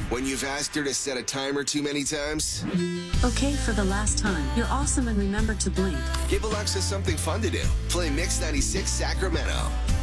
When you've asked her to set a timer too many times? Okay, for the last time, you're awesome and remember to blink. Give Alexa something fun to do. Play Mix 96 Sacramento.